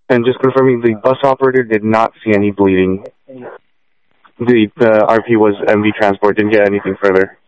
And just confirming, the bus operator did not see any bleeding. The RP was MV Transport, didn't get anything further.